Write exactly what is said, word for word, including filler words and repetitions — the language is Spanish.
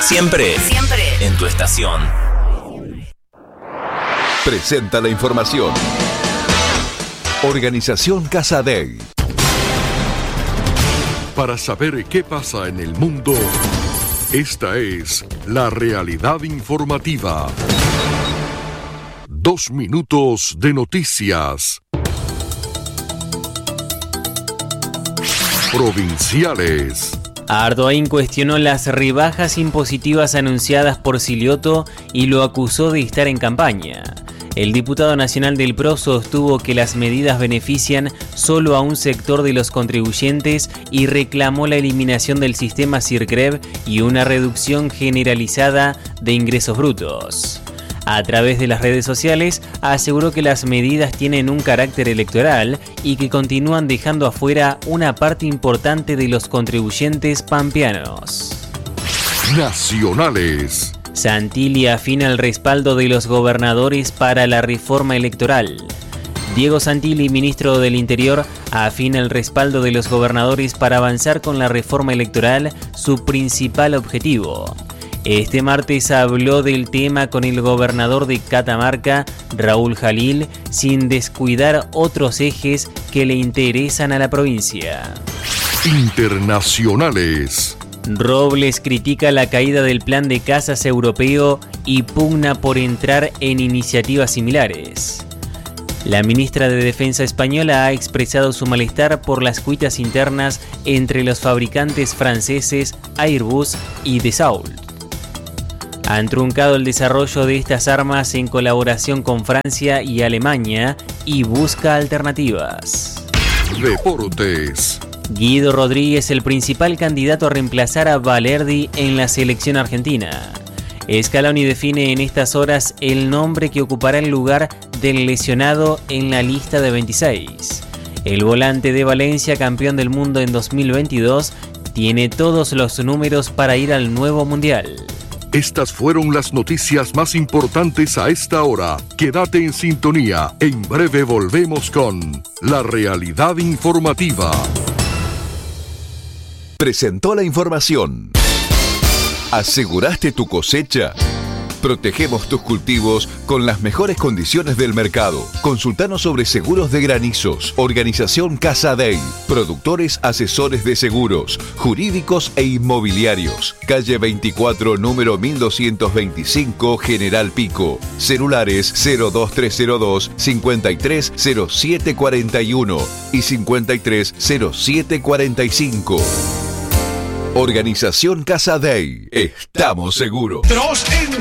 Siempre, siempre en tu estación. Presenta la información. Organización Casadei. Para saber qué pasa en el mundo, esta es la realidad informativa. Dos minutos de noticias. Provinciales. Ardoin cuestionó las rebajas impositivas anunciadas por Silioto y lo acusó de estar en campaña. El diputado nacional del P R O sostuvo que las medidas benefician solo a un sector de los contribuyentes y reclamó la eliminación del sistema CIRCREV y una reducción generalizada de ingresos brutos. A través de las redes sociales, aseguró que las medidas tienen un carácter electoral y que continúan dejando afuera una parte importante de los contribuyentes pampeanos. Nacionales. Santilli afina el respaldo de los gobernadores para la reforma electoral. Diego Santilli, ministro del Interior, afina el respaldo de los gobernadores para avanzar con la reforma electoral, su principal objetivo. Este martes habló del tema con el gobernador de Catamarca, Raúl Jalil, sin descuidar otros ejes que le interesan a la provincia. Internacionales. Robles critica la caída del plan de casas europeo y pugna por entrar en iniciativas similares. La ministra de Defensa española ha expresado su malestar por las cuitas internas entre los fabricantes franceses Airbus y Dassault. Han truncado el desarrollo de estas armas en colaboración con Francia y Alemania y busca alternativas. Deportes. Guido Rodríguez, el principal candidato a reemplazar a Valerdi en la selección argentina. Scaloni define en estas horas el nombre que ocupará el lugar del lesionado en la lista de veintiséis. El volante de Valencia, campeón del mundo en dos mil veintidós, tiene todos los números para ir al nuevo mundial. Estas fueron las noticias más importantes a esta hora. Quédate en sintonía. En breve volvemos con La Realidad Informativa. Presentó la información. ¿Aseguraste tu cosecha? Protegemos tus cultivos con las mejores condiciones del mercado. Consultanos sobre seguros de granizos. Organización Casadei. Productores asesores de seguros, jurídicos e inmobiliarios. Calle veinticuatro, número mil doscientos veinticinco, General Pico. Celulares cero dos tres cero dos, cinco tres cero siete cuatro uno y cinco tres cero siete cuatro cinco. Organización Casadei. Estamos seguros. Tros en